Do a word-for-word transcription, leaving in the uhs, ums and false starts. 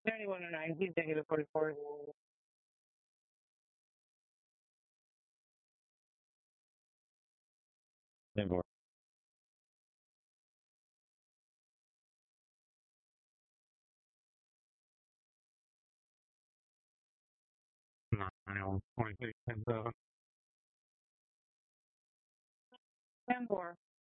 Thirty-one oh nine. He's negative forty-four. ten four. Ten four.